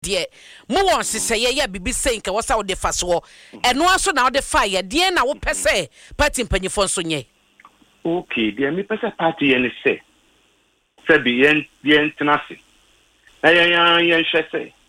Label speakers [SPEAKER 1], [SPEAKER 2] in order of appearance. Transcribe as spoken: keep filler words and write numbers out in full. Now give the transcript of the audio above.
[SPEAKER 1] de mo won seseye ya bibi senka wo sa wo de fa so eno aso na wo de fa ye de na wo pese party mpanyifo nso nye
[SPEAKER 2] okay de me pese party ye ne se se bi yen yen tenase na yen yen hwese